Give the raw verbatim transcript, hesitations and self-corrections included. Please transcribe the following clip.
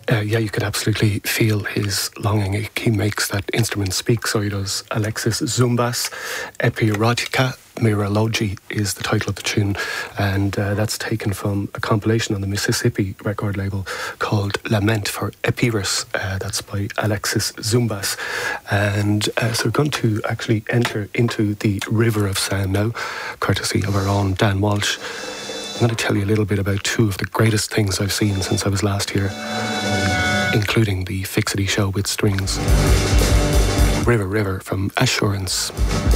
Uh, yeah, you could absolutely feel his longing. He, he makes that instrument speak, so he does. Alexis Zoumbas, Epirotica Mirology is the title of the tune, and uh, that's taken from a compilation on the Mississippi record label called Lament for Epirus. Uh, that's by Alexis Zoumbas. And uh, so we're going to actually enter into the River of Sound now, courtesy of our own Dan Walsh. I'm going to tell you a little bit about two of the greatest things I've seen since I was last here, including the Fixity show with strings. River River from Assurance.